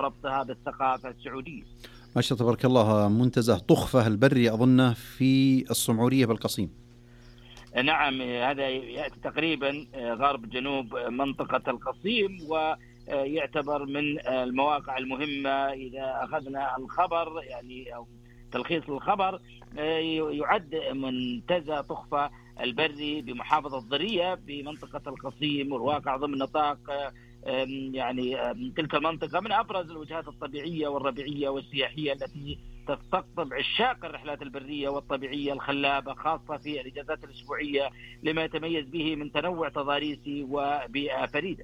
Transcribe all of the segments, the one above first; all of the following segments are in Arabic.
وربطها بالثقافة السعودية. ما شاء الله تبارك الله. منتزه طخفة البري أظنه في الصمعورية بالقصيم. نعم، هذا يأتي تقريبا غرب جنوب منطقة القصيم، ويعتبر من المواقع المهمة. إذا أخذنا الخبر يعني أو تلخيص الخبر، يعد منتزه طخفة البري بمحافظة ضرية بمنطقة القصيم، والواقع ضمن نطاق يعني تلك المنطقة من أبرز الوجهات الطبيعية والربيعية والسياحية التي تستقطب عشاق الرحلات البرية والطبيعية الخلابة، خاصة في الإجازات الأسبوعية، لما يتميز به من تنوع تضاريسي وبيئة فريدة.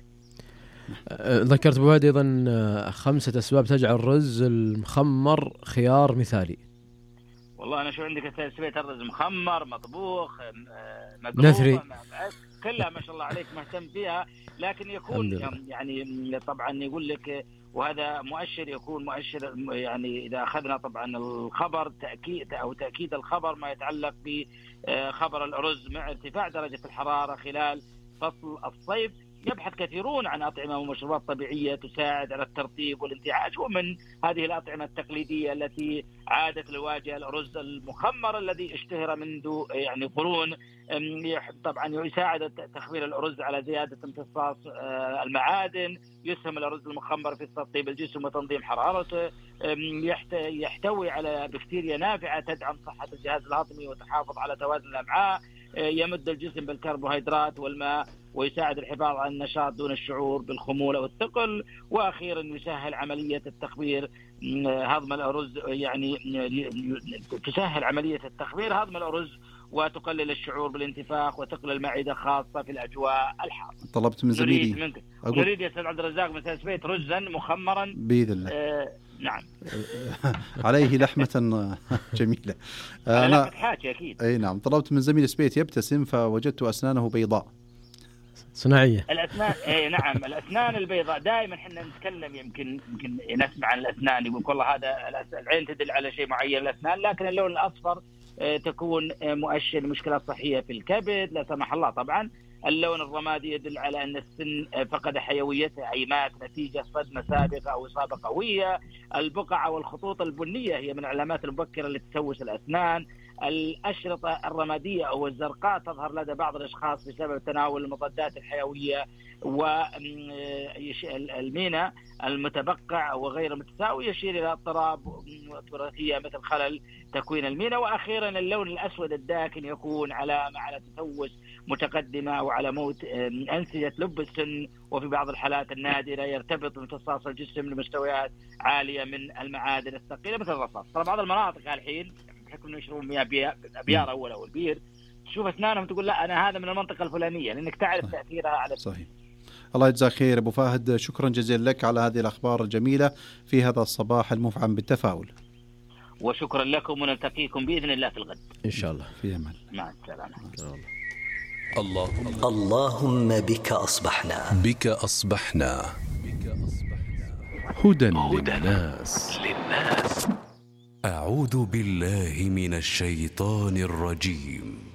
ذكرت أبو فهد أيضا 5 أسباب تجعل الرز المخمر خيار مثالي. والله أنا شو عندك أستاذ سبيت، الرز مخمر، مطبوخ، نثري، كلها ما شاء الله عليك مهتم فيها، لكن يكون يعني طبعا يقول لك، وهذا مؤشر، يكون مؤشر يعني إذا أخذنا طبعا الخبر تأكيد الخبر ما يتعلق بخبر الأرز مع ارتفاع درجة الحرارة خلال فصل الصيف. يبحث كثيرون عن أطعمة ومشروبات طبيعية تساعد على الترطيب والانتعاش، ومن هذه الأطعمة التقليدية التي عادت لواجهة الأرز المخمر الذي اشتهر منذ يعني قرون. طبعا يساعد تخمير الأرز على زيادة امتصاص المعادن، يسهم الأرز المخمر في ترطيب الجسم وتنظيم حرارته، يحتوي على بكتيريا نافعة تدعم صحة الجهاز الهضمي وتحافظ على توازن الأمعاء، يمد الجسم بالكربوهيدرات والماء، ويساعد الحفاظ على النشاط دون الشعور بالخمول والثقل، وأخيرا يسهل عملية التخمير هضم الأرز، يعني تسهل عملية التخمير هضم الأرز وتقلل الشعور بالانتفاخ وثقل المعدة خاصة في الأجواء الحارة. طلبت من زميلي نريد يا أستاذ عبد الرزاق مثل سبيت رزا مخمرا بإذن الله. نعم. عليه لحمة جميلة. أنا حاجة أكيد. أي نعم. طلبت من زميلي سبيت يبتسم فوجدت أسنانه بيضاء صناعية. الأسنان نعم، الأسنان البيضاء دائما حنا نتكلم، يمكن نسمع عن الأسنان يقول والله هذا العين تدل على شيء معين الأسنان، لكن اللون الأصفر تكون مؤشر مشكلة صحية في الكبد لا سمح الله. طبعا اللون الرمادي يدل على أن السن فقد حيويته أي مات نتيجة صدمة سابقة أو إصابة قوية. البقع والخطوط البنية هي من العلامات المبكرة لتسوس الأسنان. الأشرطة الرمادية أو الزرقاء تظهر لدى بعض الأشخاص بسبب تناول المضادات الحيوية، والمينا المتبقع وغير متساوي يشير إلى اضطراب وراثية مثل خلل تكوين المينا. وأخيرا اللون الأسود الداكن يكون علامة على تسوس متقدمة أو على موت أنسجة لب السن، وفي بعض الحالات النادرة يرتبط امتصاص الجسم لمستويات عالية من المعادن الثقيلة مثل الرصاص. طبعا بعض المناطق الحين بحكم انه يشربون مياه ابيار او البير تشوف اسنانهم تقول لا انا هذا من المنطقه الفلانيه، لانك تعرف تاثيرها على صحيح. الله يجزاك خير ابو فهد، شكرا جزيلا لك على هذه الاخبار الجميله في هذا الصباح المفعم بالتفاؤل. وشكرا لكم، ونلتقيكم باذن الله في الغد ان شاء الله. في امان. مع السلامه. اللهم بك أصبحنا هدى للناس. أعوذ بالله من الشيطان الرجيم.